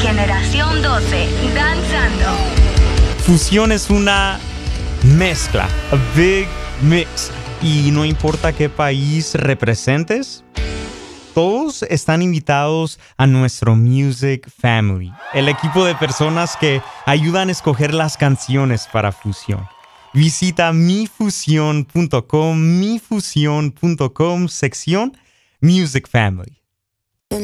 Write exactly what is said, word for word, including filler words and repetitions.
Generación doce, danzando. Fusión es una mezcla, a big mix. Y no importa qué país representes, todos están invitados a nuestro Music Family, el equipo de personas que ayudan a escoger las canciones para Fusión. Visita mi fusión punto com, mi fusión punto com, sección Music Family.